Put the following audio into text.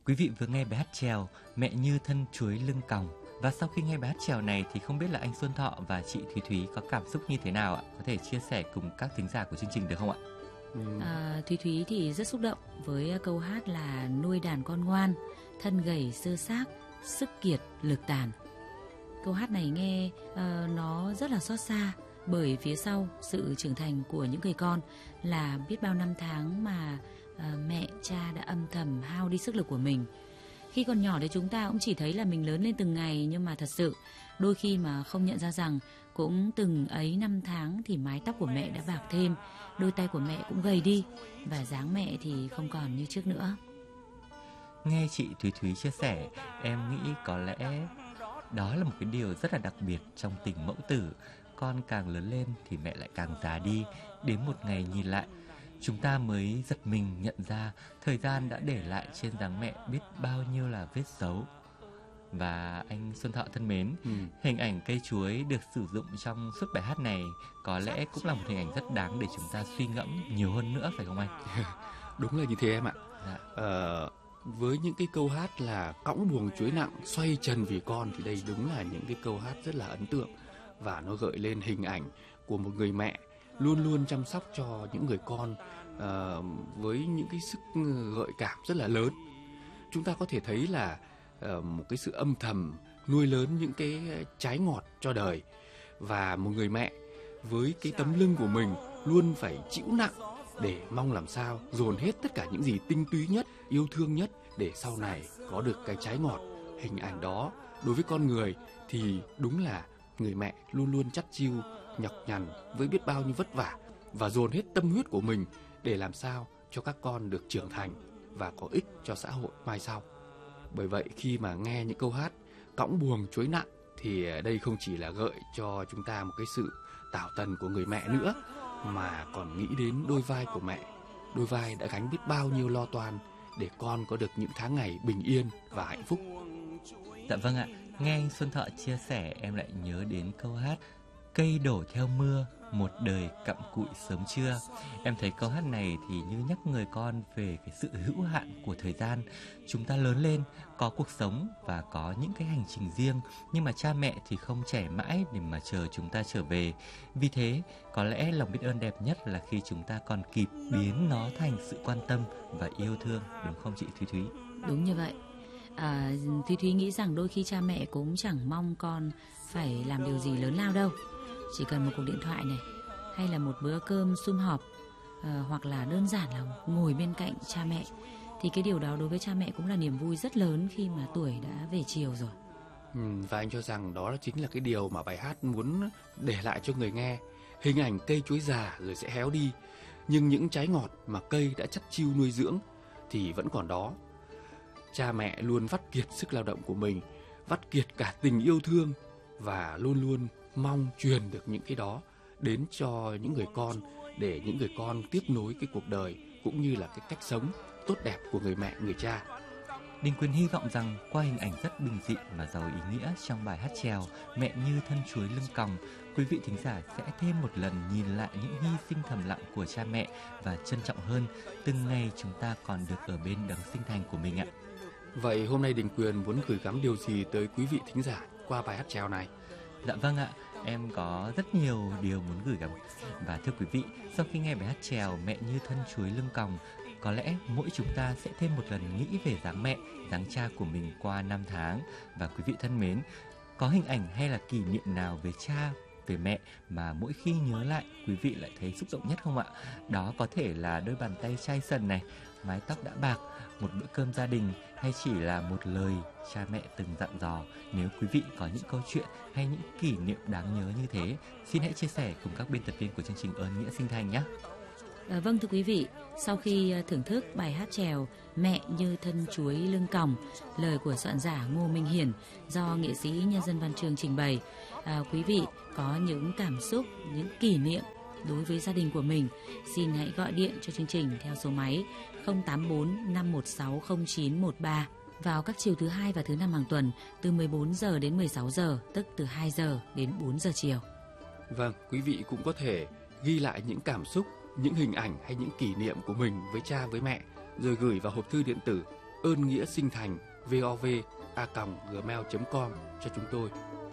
Quý vị vừa nghe bài hát chèo Mẹ như thân chuối lưng còng. Và sau khi nghe bài hát chèo này thì không biết là anh Xuân Thọ và chị Thúy Thúy có cảm xúc như thế nào ạ? Có thể chia sẻ cùng các thính giả của chương trình được không ạ? Thúy Thúy thì rất xúc động với câu hát là nuôi đàn con ngoan, thân gầy xơ xác, sức kiệt lực tàn. Câu hát này nghe nó rất là xót xa, bởi phía sau sự trưởng thành của những người con là biết bao năm tháng mà mẹ cha đã âm thầm hao đi sức lực của mình. Khi còn nhỏ thì chúng ta cũng chỉ thấy là mình lớn lên từng ngày, nhưng mà thật sự đôi khi mà không nhận ra rằng cũng từng ấy năm tháng thì mái tóc của mẹ đã bạc thêm, đôi tay của mẹ cũng gầy đi và dáng mẹ thì không còn như trước nữa. Nghe chị Thúy Thúy chia sẻ, em nghĩ có lẽ đó là một cái điều rất là đặc biệt trong tình mẫu tử. Con càng lớn lên thì mẹ lại càng già đi. Đến một ngày nhìn lại, chúng ta mới giật mình nhận ra thời gian đã để lại trên dáng mẹ biết bao nhiêu là vết dấu. Và anh Xuân Thọ thân mến, hình ảnh cây chuối được sử dụng trong suốt bài hát này có lẽ cũng là một hình ảnh rất đáng để chúng ta suy ngẫm nhiều hơn nữa, phải không anh? Đúng là như thế em ạ. Dạ. Với những cái câu hát là cõng buồng chuối nặng, xoay trần vì con, thì đây đúng là những cái câu hát rất là ấn tượng. Và nó gợi lên hình ảnh của một người mẹ luôn luôn chăm sóc cho những người con với những cái sức gợi cảm rất là lớn. Chúng ta có thể thấy là một cái sự âm thầm nuôi lớn những cái trái ngọt cho đời. Và một người mẹ với cái tấm lưng của mình luôn phải chịu nặng để mong làm sao dồn hết tất cả những gì tinh túy nhất, yêu thương nhất để sau này có được cái trái ngọt. Hình ảnh đó đối với con người thì đúng là người mẹ luôn luôn chắt chiu, nhọc nhằn với biết bao nhiêu vất vả và dồn hết tâm huyết của mình để làm sao cho các con được trưởng thành và có ích cho xã hội mai sau. Bởi vậy khi mà nghe những câu hát cõng buồng chuối nặng thì đây không chỉ là gợi cho chúng ta một cái sự tảo tần của người mẹ nữa, mà còn nghĩ đến đôi vai của mẹ, đôi vai đã gánh biết bao nhiêu lo toan để con có được những tháng ngày bình yên và hạnh phúc. Dạ vâng ạ, nghe anh Xuân Thọ chia sẻ em lại nhớ đến câu hát cây đổ theo mưa, một đời cặm cụi sớm trưa. Em thấy câu hát này thì như nhắc người con về cái sự hữu hạn của thời gian. Chúng ta lớn lên, có cuộc sống và có những cái hành trình riêng, nhưng mà cha mẹ thì không trẻ mãi để mà chờ chúng ta trở về. Vì thế, có lẽ lòng biết ơn đẹp nhất là khi chúng ta còn kịp biến nó thành sự quan tâm và yêu thương, đúng không chị Thúy Thúy? Đúng như vậy. Thúy Thúy nghĩ rằng đôi khi cha mẹ cũng chẳng mong con phải làm điều gì lớn lao đâu. Chỉ cần một cuộc điện thoại này, hay là một bữa cơm sum họp, hoặc là đơn giản là ngồi bên cạnh cha mẹ, thì cái điều đó đối với cha mẹ cũng là niềm vui rất lớn khi mà tuổi đã về chiều rồi. Và anh cho rằng đó chính là cái điều mà bài hát muốn để lại cho người nghe. Hình ảnh cây chuối già rồi sẽ héo đi, nhưng những trái ngọt mà cây đã chắt chiu nuôi dưỡng thì vẫn còn đó. Cha mẹ luôn vắt kiệt sức lao động của mình, vắt kiệt cả tình yêu thương, và luôn luôn mong truyền được những cái đó đến cho những người con, để những người con tiếp nối cái cuộc đời cũng như là cái cách sống tốt đẹp của người mẹ, người cha. Đình Quyền hy vọng rằng qua hình ảnh rất bình dị mà giàu ý nghĩa trong bài hát chèo Mẹ như thân chuối lưng còng, quý vị thính giả sẽ thêm một lần nhìn lại những hy sinh thầm lặng của cha mẹ và trân trọng hơn từng ngày chúng ta còn được ở bên đấng sinh thành của mình ạ. Vậy hôm nay Đình Quyền muốn gửi gắm điều gì tới quý vị thính giả qua bài hát chèo này? Dạ vâng ạ, em có rất nhiều điều muốn gửi gắm. Và thưa quý vị, sau khi nghe bài hát chèo Mẹ như thân chuối lưng còng, có lẽ mỗi chúng ta sẽ thêm một lần nghĩ về dáng mẹ, dáng cha của mình qua năm tháng. Và quý vị thân mến, có hình ảnh hay là kỷ niệm nào về cha, về mẹ mà mỗi khi nhớ lại quý vị lại thấy xúc động nhất không ạ? Đó có thể là đôi bàn tay chai sần này, mái tóc đã bạc, một bữa cơm gia đình, hay chỉ là một lời cha mẹ từng dặn dò. Nếu quý vị có những câu chuyện hay những kỷ niệm đáng nhớ như thế, xin hãy chia sẻ cùng các biên tập viên của chương trình Ơn Nghĩa Sinh Thành nhé. Vâng thưa quý vị, sau khi thưởng thức bài hát chèo Mẹ như thân chuối lưng còng, lời của soạn giả Ngô Minh Hiển do nghệ sĩ Nhân dân Văn Chương trình bày, quý vị có những cảm xúc, những kỷ niệm đối với gia đình của mình, xin hãy gọi điện cho chương trình theo số máy 084 516 0913 vào các chiều thứ hai và thứ năm hàng tuần từ 14 giờ đến 16 giờ, tức từ 2 giờ đến 4 giờ chiều. Vâng, quý vị cũng có thể ghi lại những cảm xúc, những hình ảnh hay những kỷ niệm của mình với cha với mẹ, rồi gửi vào hộp thư điện tử ơn nghĩa sinh thành vov@gmail.com cho chúng tôi.